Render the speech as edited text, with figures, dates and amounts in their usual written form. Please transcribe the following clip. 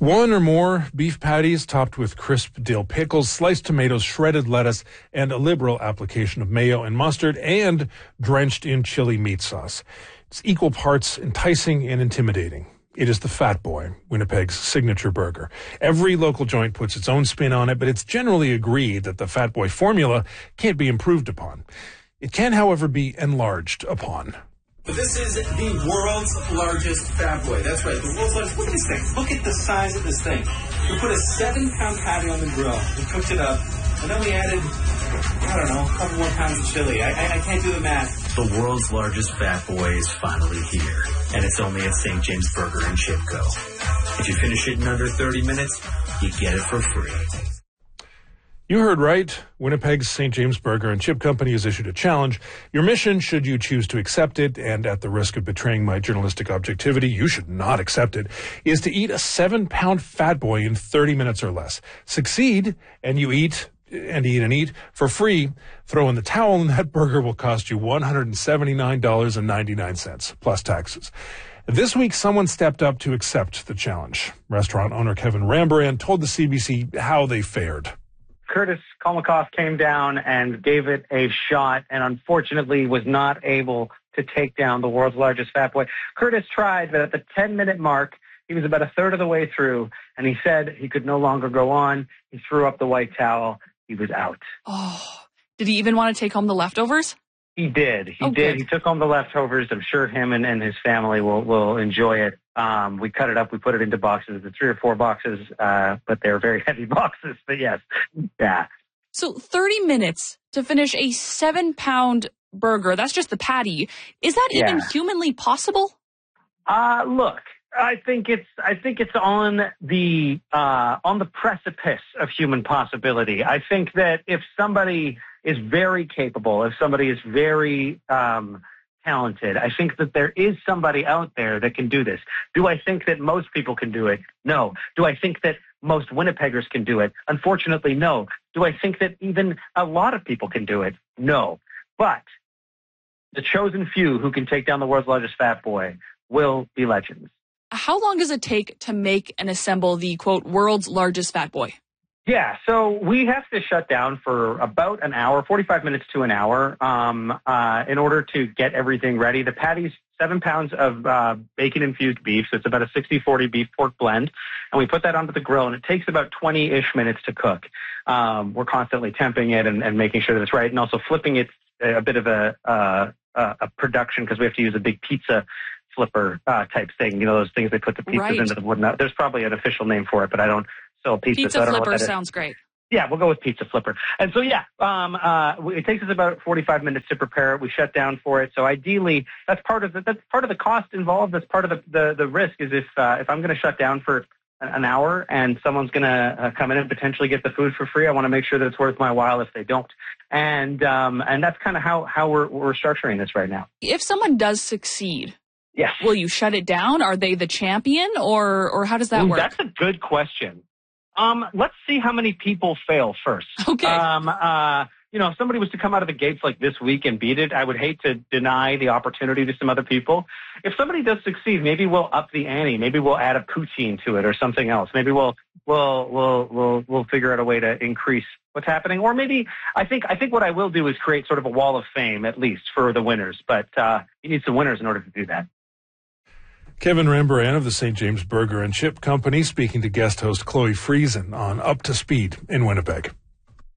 One or more beef patties topped with crisp dill pickles, sliced tomatoes, shredded lettuce, and a liberal application of mayo and mustard, and drenched in chili meat sauce. It's equal parts enticing and intimidating. It is the Fat Boy, Winnipeg's signature burger. Every local joint puts its own spin on it, but it's generally agreed that the Fat Boy formula can't be improved upon. It can, however, be enlarged upon. This is the world's largest Fat Boy. That's right, the world's largest. Look at this thing. Look at the size of this thing. We put a 7-pound patty on the grill. We cooked it up, and then we added, a couple more pounds of chili. I can't do the math. The world's largest Fat Boy is finally here, and it's only at St. James Burger and Chip Co. If you finish it in under 30 minutes, you get it for free. You heard right. Winnipeg's St. James Burger and Chip Company has issued a challenge. Your mission, should you choose to accept it, and at the risk of betraying my journalistic objectivity, you should not accept it, is to eat a 7-pound Fat Boy in 30 minutes or less. Succeed, and you eat and eat and eat for free. Throw in the towel, and that burger will cost you $179.99, plus taxes. This week, someone stepped up to accept the challenge. Restaurant owner Kevin Rambaran told the CBC how they fared. Curtis Kolmakoff came down and gave it a shot and unfortunately was not able to take down the world's largest Fat Boy. Curtis tried, but at the 10-minute mark, he was about a third of the way through, and he said he could no longer go on. He threw up the white towel. He was out. Oh, did he even want to take home the leftovers? He did. He did. Good. He took home the leftovers. I'm sure him and his family will enjoy it. We cut it up. We put it into boxes, the 3 or 4 boxes, but they're very heavy boxes. But yes, yeah. So 30 minutes to finish a 7-pound burger. That's just the patty. Is that even humanly possible? Look, I think it's on the precipice of human possibility. I think that if somebody is very capable, if somebody is very talented, I think that there is somebody out there that can do this. Do I think that most people can do it? No. Do I think that most Winnipeggers can do it? Unfortunately, no. Do I think that even a lot of people can do it? No. But the chosen few who can take down the world's largest Fat Boy will be legends. How long does it take to make and assemble the, quote, world's largest Fat Boy? Yeah, so we have to shut down for about an hour, 45 minutes to an hour, in order to get everything ready. The patty's 7 pounds of bacon-infused beef, so it's about a 60-40 beef-pork blend, and we put that onto the grill, and it takes about 20-ish minutes to cook. We're constantly temping it and making sure that it's right, and also flipping it a bit of a production because we have to use a big pizza flipper type thing. You know, those things they put the pizzas into the wooden. There's probably an official name for it, but I don't sell pizza. Pizza flipper sounds great. Yeah, we'll go with pizza flipper. And so, it takes us about 45 minutes to prepare it. We shut down for it. So ideally, that's part of the cost involved. That's part of the risk is if I'm going to shut down for an hour and someone's going to come in and potentially get the food for free, I want to make sure that it's worth my while if they don't. And that's kind of how we're structuring this right now. If someone does succeed, yes, will you shut it down? Are they the champion, or how does that work? That's a good question. Let's see how many people fail first. Okay. If somebody was to come out of the gates like this week and beat it, I would hate to deny the opportunity to some other people. If somebody does succeed, maybe we'll up the ante. Maybe we'll add a poutine to it or something else. Maybe we'll figure out a way to increase what's happening. Or maybe I think what I will do is create sort of a wall of fame, at least for the winners. But you need some winners in order to do that. Kevin Rambaran of the St. James Burger and Chip Company speaking to guest host Chloe Friesen on Up to Speed in Winnipeg.